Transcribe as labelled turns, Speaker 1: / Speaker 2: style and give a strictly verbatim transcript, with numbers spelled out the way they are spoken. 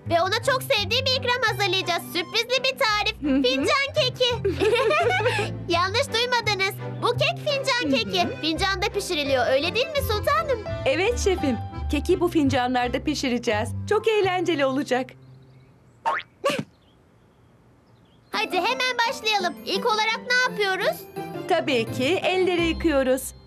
Speaker 1: Ve ona çok sevdiği bir ikram hazırlayacağız. Sürprizli bir tarif. Fincan keki. Yanlış duymadınız. Bu kek fincan keki. Fincanda pişiriliyor. Öyle değil mi sultanım?
Speaker 2: Evet şefim. Keki bu fincanlarda pişireceğiz. Çok eğlenceli olacak.
Speaker 1: Hadi hemen başlayalım. İlk olarak ne yapıyoruz?
Speaker 2: Tabii ki elleri yıkıyoruz.